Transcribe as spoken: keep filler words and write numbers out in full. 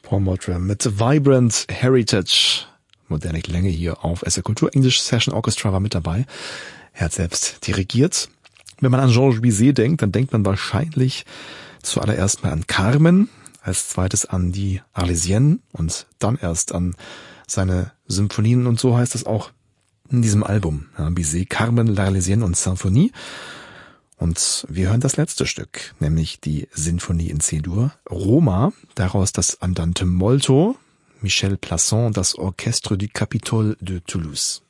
Paul Mottram mit Vibrant Heritage. Moderne Klänge hier auf S R Kultur. English Session Orchestra war mit dabei. Er hat selbst dirigiert. Wenn man an Georges Bizet denkt, dann denkt man wahrscheinlich zuallererst mal an Carmen, als zweites an die Arlésienne und dann erst an seine Symphonien, und so heißt es auch in diesem Album. Ja, Bizet, Carmen, l'Arlésienne und Symphonie. Und wir hören das letzte Stück, nämlich die Sinfonie in C-Dur, Roma, daraus das Andante molto, Michel Plasson, das Orchestre du Capitole de Toulouse.